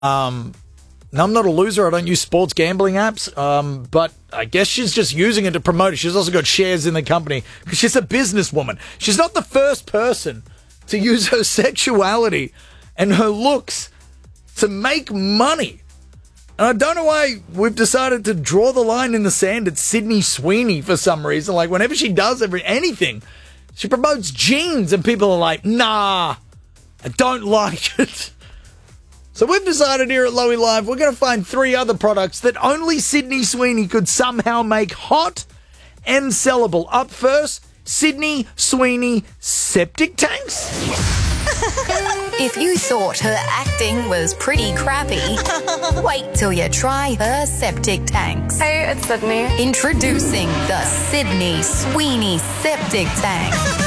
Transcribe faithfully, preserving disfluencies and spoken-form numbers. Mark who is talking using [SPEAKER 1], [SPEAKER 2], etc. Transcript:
[SPEAKER 1] Um, now, I'm not a loser. I don't use sports gambling apps, um, but I guess she's just using it to promote it. She's also got shares in the company because she's a businesswoman. She's not the first person to use her sexuality and her looks to make money. And I don't know why we've decided to draw the line in the sand at Sydney Sweeney for some reason. Like, whenever she does every anything, she promotes jeans and people are like, nah, I don't like it. So we've decided here at Lowy Live, we're going to find three other products that only Sydney Sweeney could somehow make hot and sellable. Up first, Sydney Sweeney septic tanks.
[SPEAKER 2] If you thought her acting was pretty crappy, wait till you try her septic tanks.
[SPEAKER 3] Hey, it's Sydney.
[SPEAKER 2] Introducing the Sydney Sweeney septic tank.